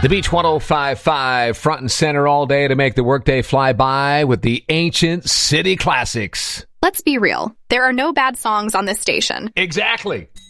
The Beach 105.5 front and center all day to make the workday fly by with the ancient city classics. Let's be real. There are no bad songs on this station. Exactly.